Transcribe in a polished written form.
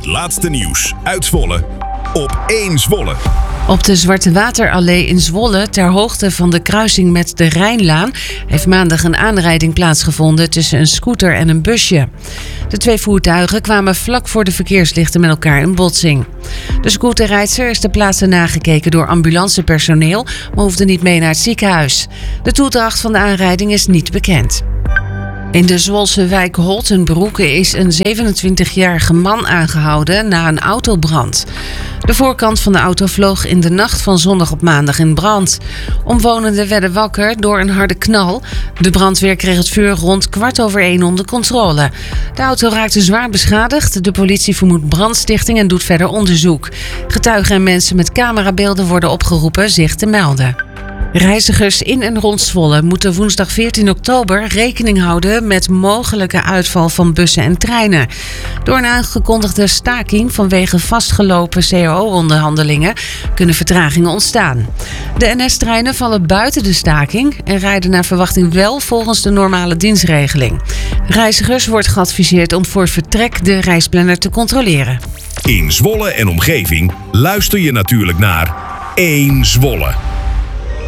laatste nieuws uit Zwolle op 1 Zwolle. Op de Zwarte Waterallee in Zwolle, ter hoogte van de kruising met de Rijnlaan, heeft maandag een aanrijding plaatsgevonden tussen een scooter en een busje. De twee voertuigen kwamen vlak voor de verkeerslichten met elkaar in botsing. De scooterrijdster is ter plaatse nagekeken door ambulancepersoneel, maar hoefde niet mee naar het ziekenhuis. De toedracht van de aanrijding is niet bekend. In de Zwolse wijk Holtenbroeke is een 27-jarige man aangehouden na een autobrand. De voorkant van de auto vloog in de nacht van zondag op maandag in brand. Omwonenden werden wakker door een harde knal. De brandweer kreeg het vuur rond 1:15 onder controle. De auto raakte zwaar beschadigd. De politie vermoedt brandstichting en doet verder onderzoek. Getuigen en mensen met camerabeelden worden opgeroepen zich te melden. Reizigers in en rond Zwolle moeten woensdag 14 oktober rekening houden met mogelijke uitval van bussen en treinen. Door een aangekondigde staking vanwege vastgelopen CAO-onderhandelingen kunnen vertragingen ontstaan. De NS-treinen vallen buiten de staking en rijden naar verwachting wel volgens de normale dienstregeling. Reizigers wordt geadviseerd om voor vertrek de reisplanner te controleren. In Zwolle en omgeving luister je natuurlijk naar 1 Zwolle.